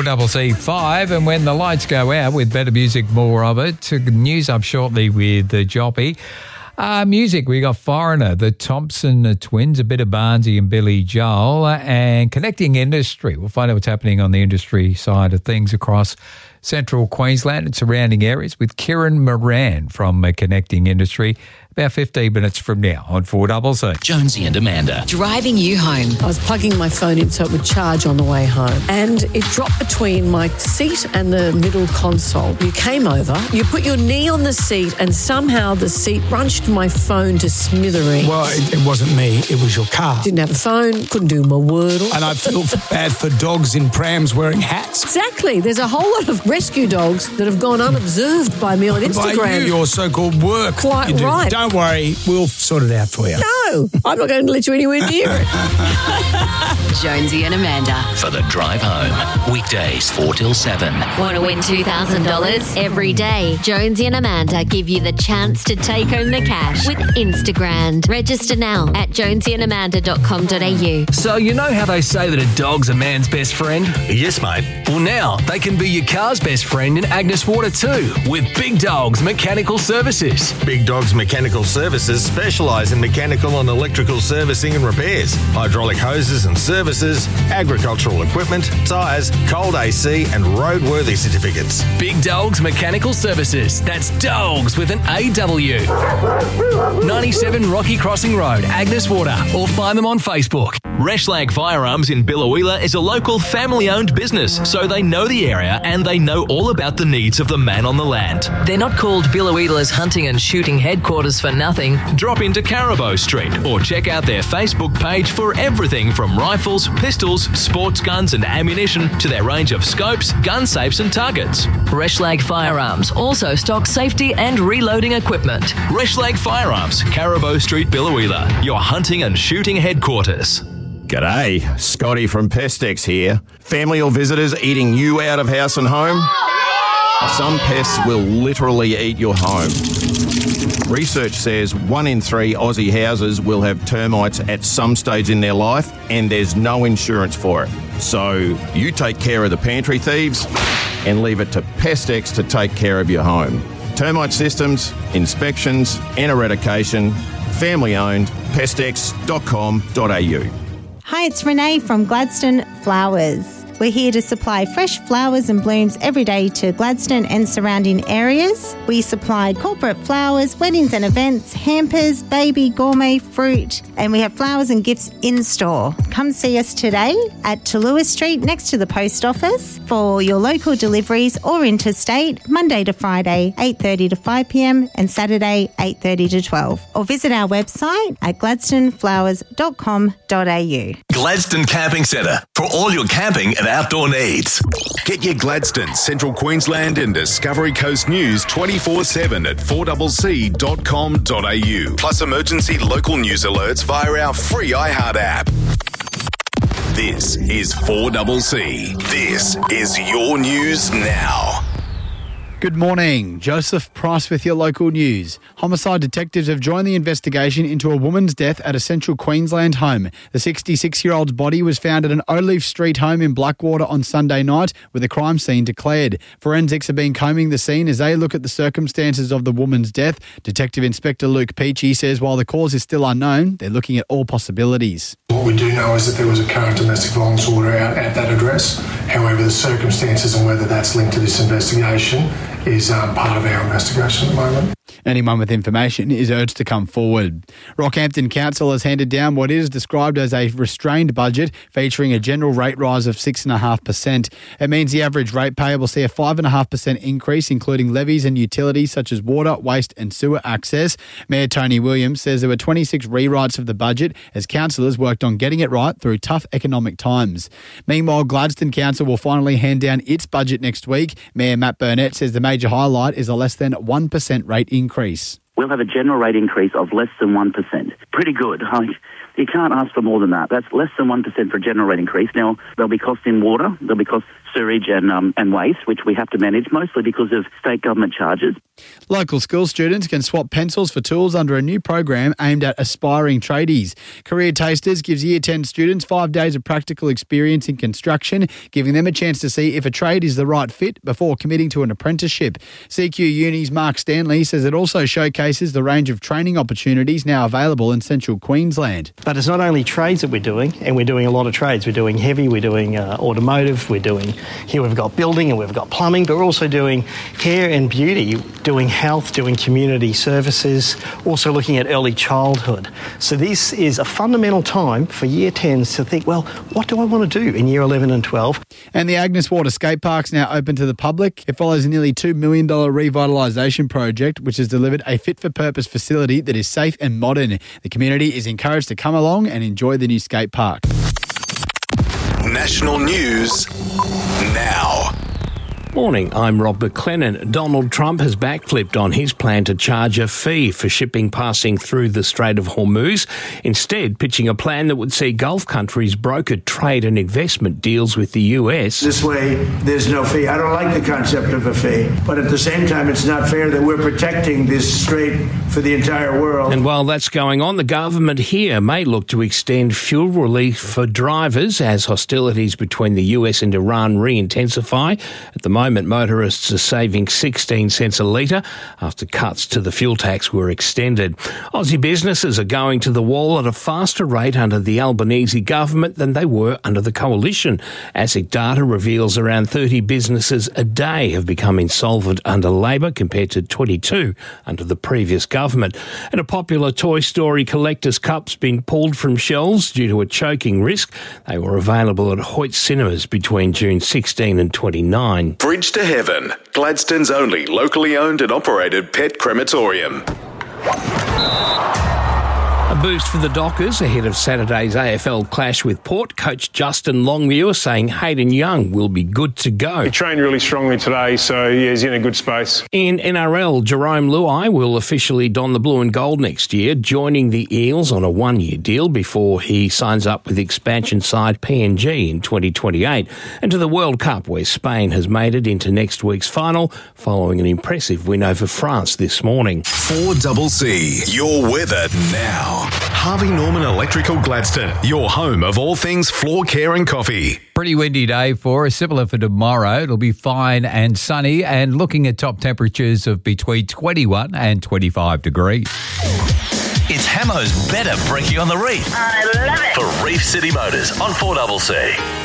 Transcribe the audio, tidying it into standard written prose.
4CC5, and when the lights go out with better music, more of it. News up shortly with the Joppy. Music, we got Foreigner, the Thompson Twins, a bit of Barnsey and Billy Joel, and Connecting Industry. We'll find out what's happening on the industry side of things across central Queensland and surrounding areas with Kieran Moran from Connecting Industry. About 15 minutes from now on 4CC. Jonesy and Amanda. Driving you home. I was plugging my phone in so it would charge on the way home. And it dropped between my seat and the middle console. You came over, you put your knee on the seat, and somehow the seat crunched my phone to smithereens. Well, it wasn't me, it was your car. Didn't have a phone, couldn't do my Wordle. And I feel bad for dogs in prams wearing hats. Exactly. There's a whole lot of rescue dogs that have gone unobserved by me on Instagram. By you, your so-called work. Quite right. Don't worry, we'll sort it out for you. No, I'm not going to let you anywhere near it. Jonesy and Amanda. For the drive home. Weekdays 4 till 7. Want to win $2,000 every day? Jonesy and Amanda give you the chance to take home the cash with Instagram. Register now at jonesyandamanda.com.au. So you know how they say that a dog's a man's best friend? Yes, mate. Well, now they can be your car's best friend in Agnes Water too with Big Dogs Mechanical Services. Big Dogs Mechanical Services specialise in mechanical and electrical servicing and repairs, hydraulic hoses and services, agricultural equipment, tyres, cold AC and roadworthy certificates. Big Dogs Mechanical Services. That's dogs with an AW. 97 Rocky Crossing Road, Agnes Water, or find them on Facebook. Reshlag Firearms in Billawheeler is a local family-owned business, so they know the area and they know all about the needs of the man on the land. They're not called Billawheeler's hunting and shooting headquarters for nothing. Drop into Carabo Street or check out their Facebook page for everything from rifles, pistols, sports guns and ammunition to their range of scopes, gun safes and targets. Reshlag Firearms also stocks safety and reloading equipment. Reshlag Firearms, Carabo Street, Billawheeler, your hunting and shooting headquarters. G'day, Scotty from Pestex here. Family or visitors eating you out of house and home? Some pests will literally eat your home. Research says 1 in 3 Aussie houses will have termites at some stage in their life, and there's no insurance for it. So you take care of the pantry thieves and leave it to Pestex to take care of your home. Termite systems, inspections and eradication. Family owned. Pestex.com.au. Hi, it's Renee from Gladstone Flowers. We're here to supply fresh flowers and blooms every day to Gladstone and surrounding areas. We supply corporate flowers, weddings and events, hampers, baby, gourmet, fruit, and we have flowers and gifts in store. Come see us today at Talua Street next to the post office for your local deliveries or interstate, Monday to Friday, 8:30 to 5 p.m. and Saturday, 8:30 to 12. Or visit our website at gladstoneflowers.com.au. Gladstone Camping Centre for all your camping and outdoor needs. Get your Gladstone, Central Queensland and Discovery Coast news 24/7 at 4CC.com.au. Plus emergency local news alerts via our free iHeart app. This is 4CC. This is your news now. Good morning. Joseph Price with your local news. Homicide detectives have joined the investigation into a woman's death at a central Queensland home. The 66-year-old's body was found at an Olive Street home in Blackwater on Sunday night with a crime scene declared. Forensics have been combing the scene as they look at the circumstances of the woman's death. Detective Inspector Luke Peachy says while the cause is still unknown, they're looking at all possibilities. What we do know is that there was a current domestic violence order out at that address. However, the circumstances and whether that's linked to this investigation is part of our investigation at the moment. Anyone with information is urged to come forward. Rockhampton Council has handed down what is described as a restrained budget featuring a general rate rise of 6.5%. It means the average ratepayer will see a 5.5% increase, including levies and utilities such as water, waste and sewer access. Mayor Tony Williams says there were 26 rewrites of the budget as councillors worked on getting it right through tough economic times. Meanwhile, Gladstone Council will finally hand down its budget next week. Mayor Matt Burnett says the major highlight is a less than 1% rate increase. we'll have a general rate increase of less than 1%. Pretty good. You can't ask for more than that. That's less than 1% for a general rate increase. Now, there'll be costs in water, there'll be costs sewage and waste, which we have to manage, mostly because of state government charges. Local school students can swap pencils for tools under a new program aimed at aspiring tradies. Career Tasters gives Year 10 students 5 days of practical experience in construction, giving them a chance to see if a trade is the right fit before committing to an apprenticeship. CQ Uni's Mark Stanley says it also showcases the range of training opportunities now available in central Queensland. But it's not only trades that we're doing, and we're doing a lot of trades. We're doing heavy, we're doing automotive, we're doing, here we've got building and we've got plumbing, but we're also doing hair and beauty, doing health, doing community services, also looking at early childhood. So this is a fundamental time for Year 10s to think, well, what do I want to do in Year 11 and 12? And the Agnes Water Skate Park's now open to the public. It follows a nearly $2 million revitalisation project, which has delivered a fit-for-purpose facility that is safe and modern. The community is encouraged to come along and enjoy the new skate park. National news now. Morning, I'm Rob McLennan. Donald Trump has backflipped on his plan to charge a fee for shipping passing through the Strait of Hormuz, instead pitching a plan that would see Gulf countries broker trade and investment deals with the US. This way, there's no fee. I don't like the concept of a fee, but at the same time, it's not fair that we're protecting this strait for the entire world. And while that's going on, the government here may look to extend fuel relief for drivers as hostilities between the US and Iran re-intensify. At the moment, motorists are saving 16 cents a litre after cuts to the fuel tax were extended. Aussie businesses are going to the wall at a faster rate under the Albanese government than they were under the coalition. ASIC data reveals around 30 businesses a day have become insolvent under Labor compared to 22 under the previous government. And a popular Toy Story collector's cup's been pulled from shelves due to a choking risk. They were available at Hoyt Cinemas between June 16 and 29. Bridge to Heaven, Gladstone's only locally owned and operated pet crematorium. A boost for the Dockers ahead of Saturday's AFL clash with Port. Coach Justin Longmuir saying Hayden Young will be good to go. He trained really strongly today, so yeah, he's in a good space. In NRL, Jerome Luai will officially don the blue and gold next year, joining the Eels on a one-year deal before he signs up with expansion side PNG in 2028. And to the World Cup, where Spain has made it into next week's final following an impressive win over France this morning. 4CC, your weather now. Harvey Norman Electrical Gladstone, your home of all things floor care and coffee. Pretty windy day for us, similar for tomorrow. It'll be fine and sunny and looking at top temperatures of between 21 and 25 degrees. It's Hamo's Better Brekkie on the Reef. I love it. For Reef City Motors on 4CC.